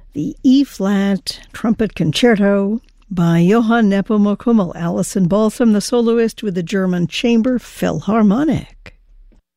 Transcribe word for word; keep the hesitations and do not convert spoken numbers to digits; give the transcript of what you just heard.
the E-flat Trumpet Concerto by Johann Nepomuk Hummel, Alison Balsam, the soloist with the German Chamber Philharmonic.